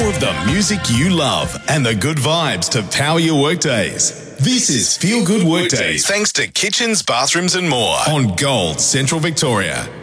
more of the music you love and the good vibes to power your workdays. This is Feel Good Workdays, thanks to Kitchens, Bathrooms and More on Gold Central Victoria.